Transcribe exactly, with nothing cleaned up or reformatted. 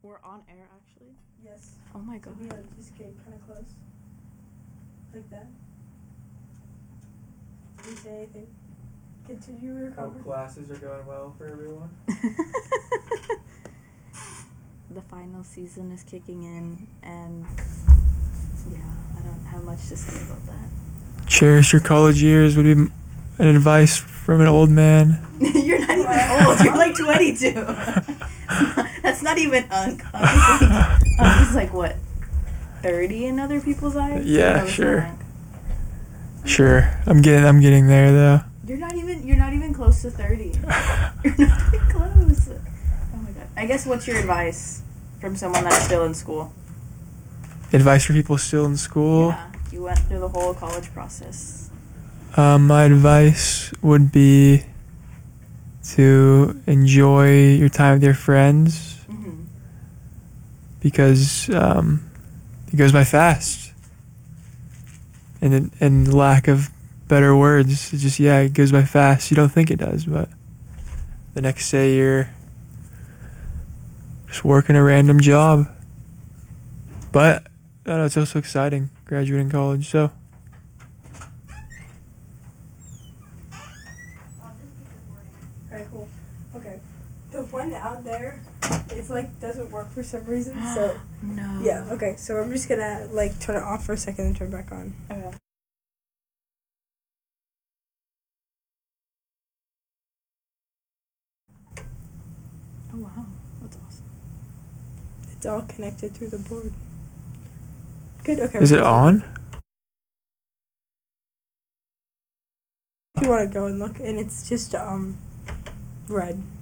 We're on air, actually? Yes. Oh my god. So, yeah, just get kind of close. Like that. Did you say anything? Continue your Hope conversation. classes are going well for everyone. The final season is kicking in, and yeah, I don't have much to say about that. Cherish your college years would be m- an advice from an old man. You're not even old. You're like twenty-two. That's not even Unk. Unk is like, Unk is like what, thirty in other people's eyes? Yeah, No, it's not sure. Unk. Sure, I'm getting I'm getting there though. You're not even. You're not even close to thirty. You're not even close. Oh my god. I guess what's your advice from someone that's still in school? Advice for people still in school. Yeah, you went through the whole college process. Um, my advice would be to enjoy your time with your friends Mm-hmm. because um, it goes by fast. And it, and lack of better words, it's just yeah, it goes by fast. You don't think it does, but the next day you're just working a random job. But I don't know, it's also exciting graduating college. So Alright, cool. Okay. The one out there, it's like doesn't work for some reason. So No. yeah. Okay. So I'm just gonna like turn it off for a second and turn it back on. Okay. Oh wow, that's awesome. It's all connected through the board. Good. Okay. is we're it good. on? If you want to go and look, and it's just um red.